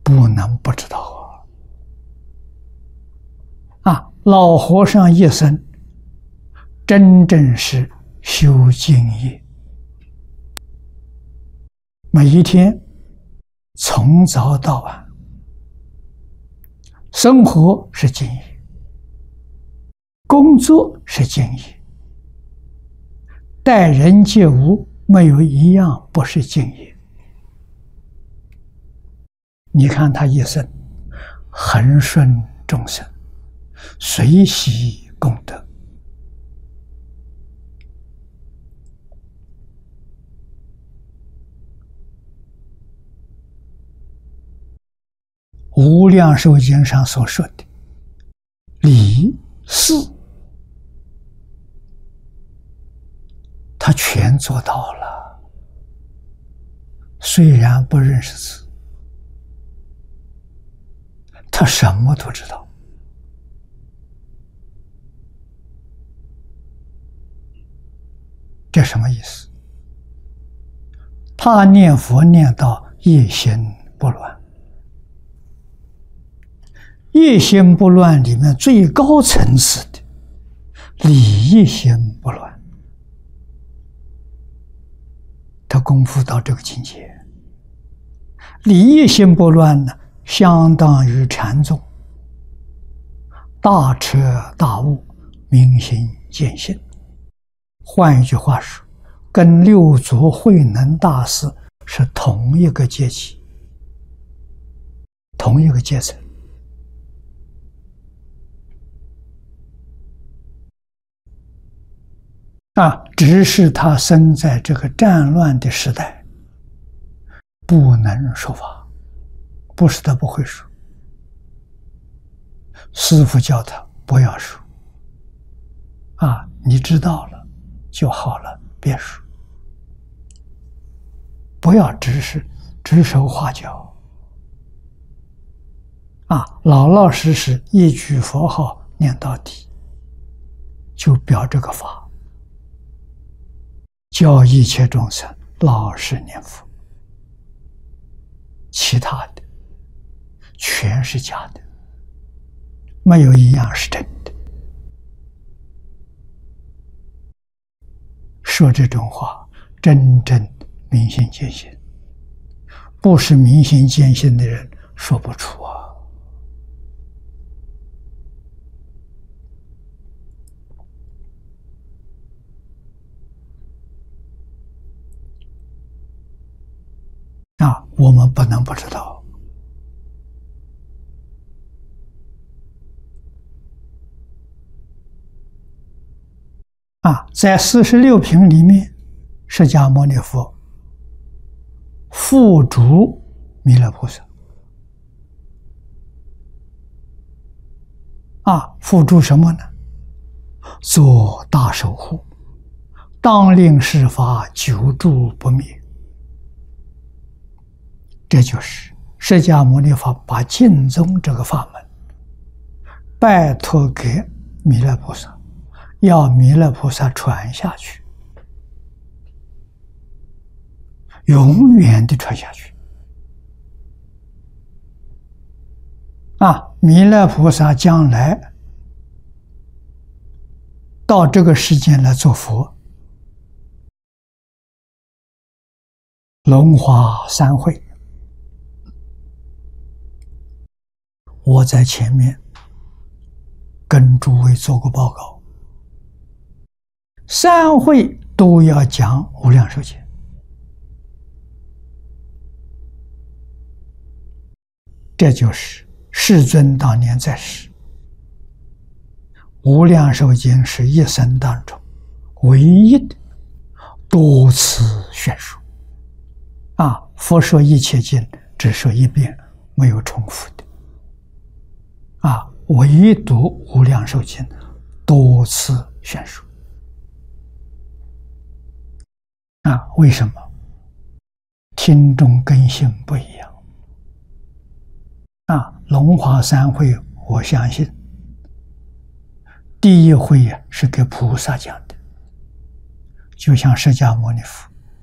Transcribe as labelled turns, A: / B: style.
A: 不能不知道啊！老和尚一生真正是修净业，每一天从早到晚，生活是净业，工作是净业，待人接物没有一样不是净业。你看他一生恒顺众生，随喜功德，无量寿经上所说的理事，他全做到了。虽然不认识字，他什么都知道。这什么意思？他念佛念到一心不乱，一心不乱里面最高层次的理一心不乱，他功夫到这个境界。理一心不乱呢，相当于禅宗大彻大悟，明心见性。换一句话说，跟六祖慧能大师是同一个阶级，同一个阶层。只是他生在这个战乱的时代，不能说法，不是他不会说，师父叫他不要说，你知道了就好了，别说，不要只是指手画脚，老老实实一句佛号念到底，就表这个法，教一切众生老实念佛，其他的全是假的，没有一样是真的。说这种话，真正明心见性，不是明心见性的人说不出我们不能不知道。在46品里面，释迦牟尼佛付诸弥勒菩萨，付诸什么呢？做大守护，当令世法久住不灭。这就是释迦牟尼佛把净宗这个法门拜托给弥勒菩萨，要弥勒菩萨传下去，永远的传下去。弥勒菩萨将来到这个世间来做佛，龙华三会，我在前面跟诸位做过报告，三会都要讲无量寿经。这就是世尊当年在世，无量寿经是一生当中唯一的多次宣说。佛说一切经只说一遍，没有重复的。唯独无量寿经多次宣说。为什么？听众根性不一样。龙华三会，我相信第一会是给菩萨讲的，就像释迦牟尼佛